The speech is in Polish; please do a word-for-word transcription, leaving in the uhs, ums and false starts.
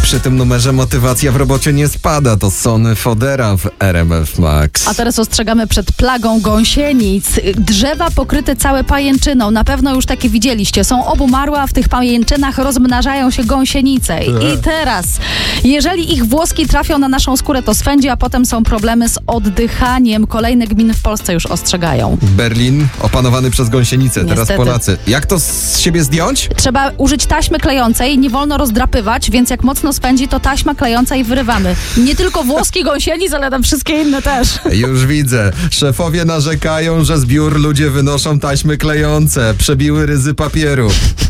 przy tym numerze motywacja w robocie nie spada. To Sony Fodera w R M F Max. A teraz ostrzegamy przed plagą gąsienic. Drzewa pokryte całe pajęczyną. Na pewno już takie widzieliście. Są obumarłe, a w tych pajęczynach rozmnażają się gąsienice. I teraz, jeżeli ich włoski trafią na naszą skórę, to swędzi, a potem są problemy z oddychaniem. Kolejne gminy w Polsce już ostrzegają. Berlin opanowany przez gąsienice. Teraz Niestety. Polacy. Jak to z siebie zdjąć? Trzeba użyć taśmy klejącej, nie wolno rozdrapywać, więc jak mocno spędzi, to taśma klejąca i wyrywamy. Nie tylko włoski gąsienic, ale tam wszystkie inne też. Już widzę. Szefowie narzekają, że z biur ludzie wynoszą taśmy klejące. Przebiły ryzy papieru.